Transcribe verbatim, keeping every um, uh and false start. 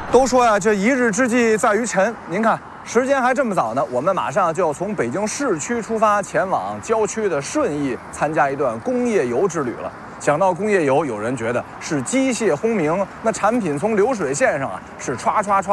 都说呀，这一日之计在于晨。您看，时间还这么早呢，我们马上就要从北京市区出发，前往郊区的顺义，参加一段工业游之旅了。想到工业游，有人觉得是机械轰鸣，那产品从流水线上啊是歘歘歘